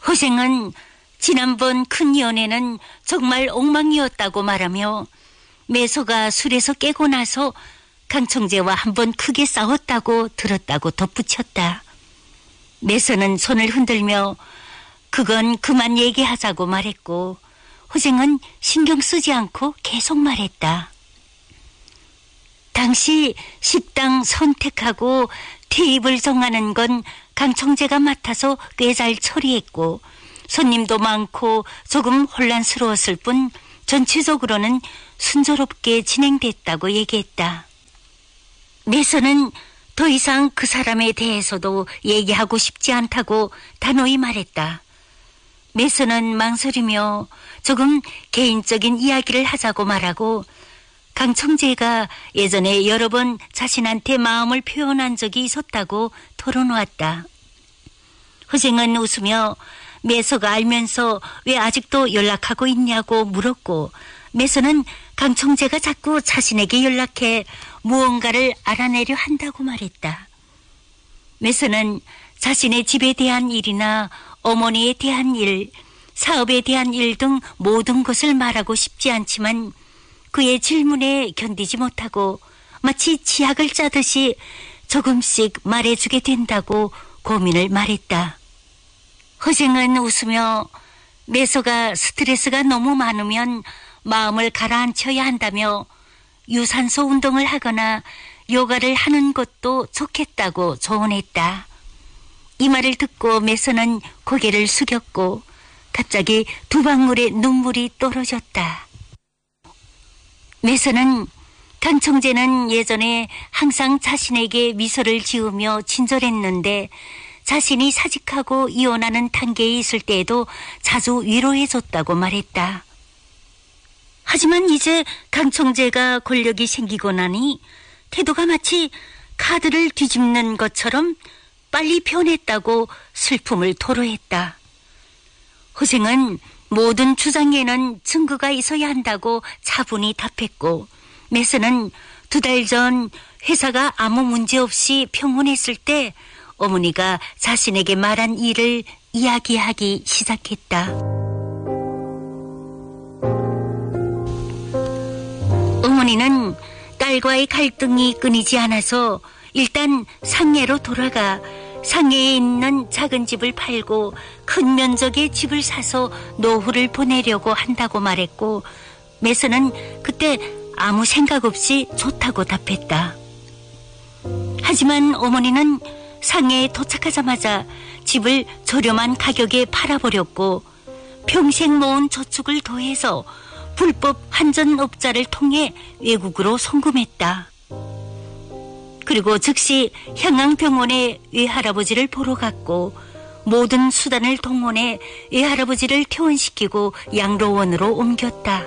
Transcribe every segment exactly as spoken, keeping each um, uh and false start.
호생은 지난번 큰 연애는 정말 엉망이었다고 말하며 매소가 술에서 깨고 나서 강청재와 한번 크게 싸웠다고 들었다고 덧붙였다. 매소는 손을 흔들며 그건 그만 얘기하자고 말했고 호생은 신경 쓰지 않고 계속 말했다. 당시 식당 선택하고 테이블 정하는 건 강청재가 맡아서 꽤 잘 처리했고 손님도 많고 조금 혼란스러웠을 뿐 전체적으로는 순조롭게 진행됐다고 얘기했다. 매서는 더 이상 그 사람에 대해서도 얘기하고 싶지 않다고 단호히 말했다. 매서는 망설이며 조금 개인적인 이야기를 하자고 말하고 강청재가 예전에 여러 번 자신한테 마음을 표현한 적이 있었다고 털어놓았다. 호생은 웃으며 매서가 알면서 왜 아직도 연락하고 있냐고 물었고 매서는 강청재가 자꾸 자신에게 연락해 무언가를 알아내려 한다고 말했다. 매서는 자신의 집에 대한 일이나 어머니에 대한 일, 사업에 대한 일 등 모든 것을 말하고 싶지 않지만 그의 질문에 견디지 못하고 마치 치약을 짜듯이 조금씩 말해주게 된다고 고민을 말했다. 호생은 웃으며 매서가 스트레스가 너무 많으면 마음을 가라앉혀야 한다며 유산소 운동을 하거나 요가를 하는 것도 좋겠다고 조언했다. 이 말을 듣고 매서는 고개를 숙였고 갑자기 두 방울의 눈물이 떨어졌다. 매서는 강청재는 예전에 항상 자신에게 미소를 지으며 친절했는데 자신이 사직하고 이혼하는 단계에 있을 때에도 자주 위로해줬다고 말했다. 하지만 이제 강청재가 권력이 생기고 나니 태도가 마치 카드를 뒤집는 것처럼 빨리 변했다고 슬픔을 토로했다. 호생은 모든 주장에는 증거가 있어야 한다고 차분히 답했고 매서는 두 달 전 회사가 아무 문제 없이 평온했을 때 어머니가 자신에게 말한 일을 이야기하기 시작했다. 어머니는 딸과의 갈등이 끊이지 않아서 일단 상해로 돌아가 상해에 있는 작은 집을 팔고 큰 면적의 집을 사서 노후를 보내려고 한다고 말했고 매서는 그때 아무 생각 없이 좋다고 답했다. 하지만 어머니는 상해에 도착하자마자 집을 저렴한 가격에 팔아버렸고 평생 모은 저축을 더해서 불법 환전업자를 통해 외국으로 송금했다. 그리고 즉시 향양병원에 외할아버지를 보러 갔고 모든 수단을 동원해 외할아버지를 퇴원시키고 양로원으로 옮겼다.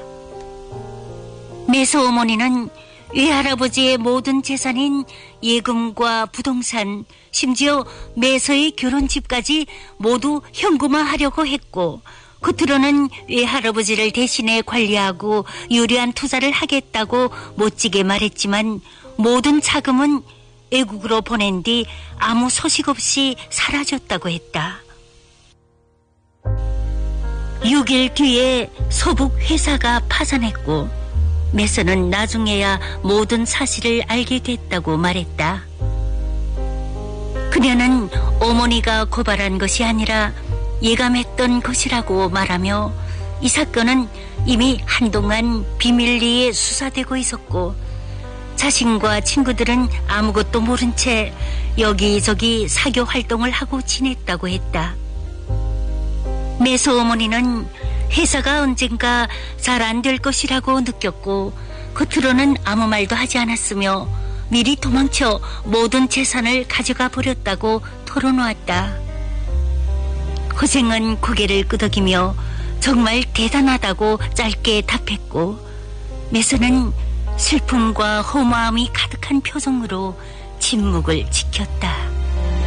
매서 어머니는 외할아버지의 모든 재산인 예금과 부동산, 심지어 매서의 결혼집까지 모두 현금화하려고 했고 겉으로는 외할아버지를 대신해 관리하고 유리한 투자를 하겠다고 멋지게 말했지만 모든 자금은 외국으로 보낸 뒤 아무 소식 없이 사라졌다고 했다. 육 일 뒤에 서북 회사가 파산했고 매서는 나중에야 모든 사실을 알게 됐다고 말했다. 그녀는 어머니가 고발한 것이 아니라 예감했던 것이라고 말하며 이 사건은 이미 한동안 비밀리에 수사되고 있었고 자신과 친구들은 아무것도 모른 채 여기저기 사교 활동을 하고 지냈다고 했다. 매서 어머니는 회사가 언젠가 잘 안 될 것이라고 느꼈고 겉으로는 아무 말도 하지 않았으며 미리 도망쳐 모든 재산을 가져가 버렸다고 털어놓았다. 호생은 고개를 끄덕이며 정말 대단하다고 짧게 답했고 매서는 슬픔과 허무함이 가득한 표정으로 침묵을 지켰다.